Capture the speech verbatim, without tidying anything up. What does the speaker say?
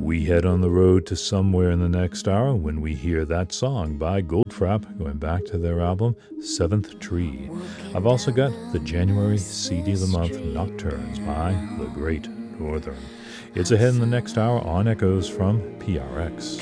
We head on the road to somewhere in the next hour when we hear that song by Goldfrapp, going back to their album Seventh Tree. I've also got the January C D of the Month Nocturnes by The Great Northern. It's ahead in the next hour on Echoes from P R X.